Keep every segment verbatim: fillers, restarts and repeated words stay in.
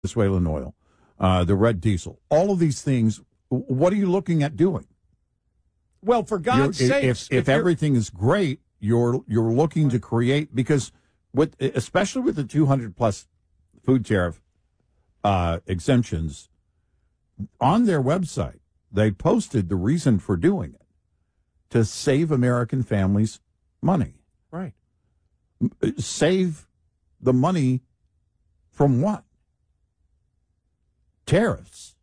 Venezuelan oil, uh, the red diesel, all of these things. What are you looking at doing? Well, for God's sake, if, if, if everything is great, you're you're looking to create, because with especially with the two hundred plus food tariff uh, exemptions on their website, they posted the reason for doing it, to save American families money. Right. Save the money from what? Tariffs.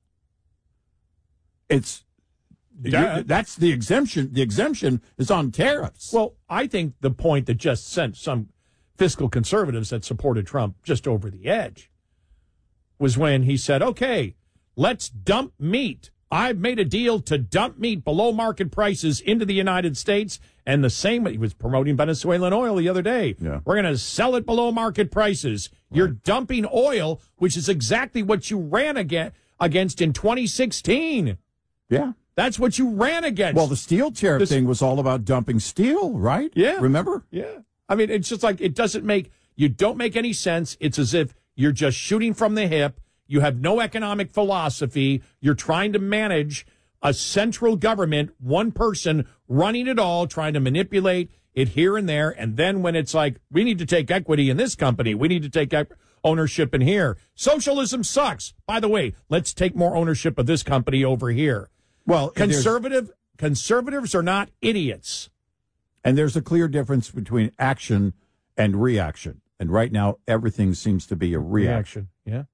It's That, that's the exemption. The exemption is on tariffs. Well, I think the point that just sent some fiscal conservatives that supported Trump just over the edge was when he said, okay, let's dump meat. I've made a deal to dump meat below market prices into the United States. And the same, he was promoting Venezuelan oil the other day. Yeah. We're going to sell it below market prices. Right. You're dumping oil, which is exactly what you ran against, against in twenty sixteen. Yeah. That's what you ran against. Well, the steel tariff This, thing was all about dumping steel, right? Yeah. Remember? Yeah. I mean, it's just like, it doesn't make, you don't make any sense. It's as if you're just shooting from the hip. You have no economic philosophy. You're trying to manage a central government, one person running it all, trying to manipulate it here and there. And then when it's like, we need to take equity in this company, we need to take ownership in here. Socialism sucks. By the way, let's take more ownership of this company over here. Well, conservative conservatives are not idiots. And there's a clear difference between action and reaction. And right now, everything seems to be a reaction. reaction. Yeah.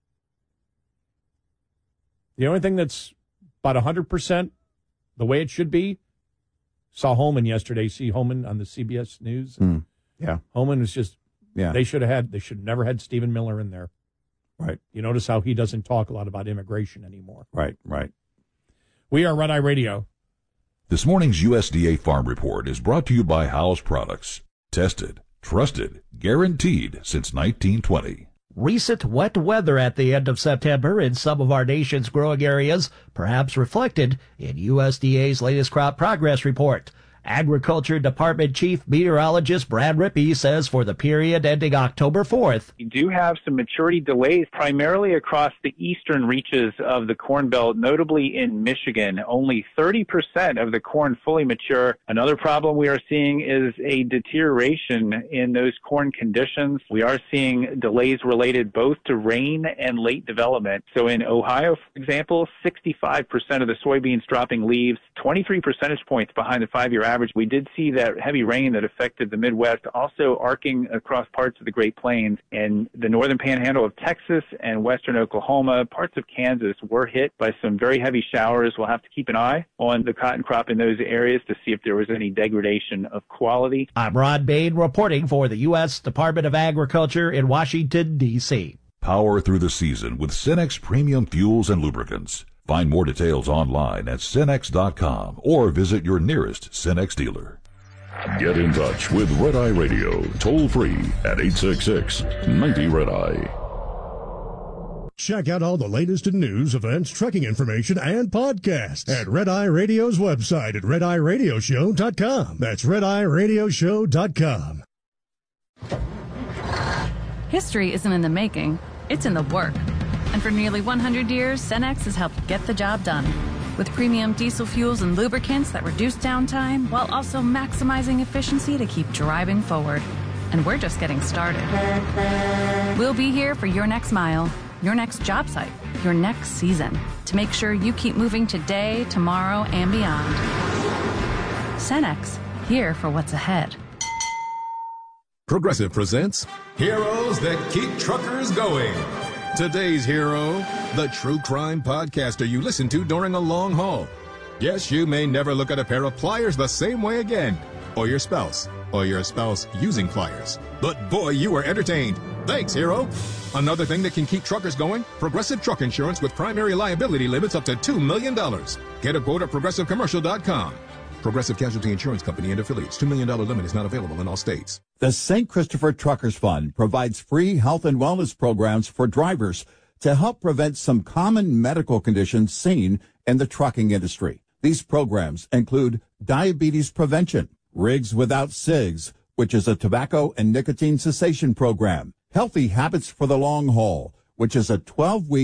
The only thing that's about one hundred percent the way it should be, saw Holman yesterday, see Holman on the C B S News. Mm. Yeah. Holman was just, yeah. they should have had, they should have never had Stephen Miller in there. Right. You notice how he doesn't talk a lot about immigration anymore. Right, right. We are Red Eye Radio. This morning's U S D A Farm Report is brought to you by Howes Products. Tested, trusted, guaranteed since nineteen twenty. Recent wet weather at the end of September in some of our nation's growing areas, perhaps reflected in U S D A's latest crop progress report. Agriculture Department Chief Meteorologist Brad Rippey says for the period ending October fourth, we do have some maturity delays primarily across the eastern reaches of the Corn Belt, notably in Michigan. Only thirty percent of the corn fully mature. Another problem we are seeing is a deterioration in those corn conditions. We are seeing delays related both to rain and late development. So in Ohio, for example, sixty-five percent of the soybeans dropping leaves, twenty-three percentage points behind the five-year average. We did see that heavy rain that affected the Midwest also arcing across parts of the Great Plains, and the northern panhandle of Texas and western Oklahoma. Parts of Kansas were hit by some very heavy showers. We'll have to keep an eye on the cotton crop in those areas to see if there was any degradation of quality. I'm Ron Bain reporting for the U S Department of Agriculture in Washington, D C Power through the season with Cenex Premium Fuels and Lubricants. Find more details online at Cenex dot com or visit your nearest Cenex dealer. Get in touch with Red Eye Radio, toll free at eight six six, nine zero, Red Eye. Check out all the latest in news, events, trucking information, and podcasts at Red Eye Radio's website at red eye radio show dot com. That's red eye radio show dot com. History isn't in the making, it's in the work. And for nearly one hundred years, Cenex has helped get the job done. With premium diesel fuels and lubricants that reduce downtime while also maximizing efficiency to keep driving forward. And we're just getting started. We'll be here for your next mile, your next job site, your next season, to make sure you keep moving today, tomorrow, and beyond. Cenex, here for what's ahead. Progressive presents Heroes That Keep Truckers Going. Today's hero, the true crime podcaster you listen to during a long haul. Yes, you may never look at a pair of pliers the same way again, or your spouse, or your spouse using pliers. But boy, you were entertained. Thanks, hero. Another thing that can keep truckers going, Progressive Truck Insurance with primary liability limits up to two million dollars. Get a quote at progressive commercial dot com. Progressive Casualty Insurance Company and affiliates. two million dollars limit is not available in all states. The Saint Christopher Truckers Fund provides free health and wellness programs for drivers to help prevent some common medical conditions seen in the trucking industry. These programs include diabetes prevention, Rigs Without Cigs, which is a tobacco and nicotine cessation program, Healthy Habits for the Long Haul, which is a twelve week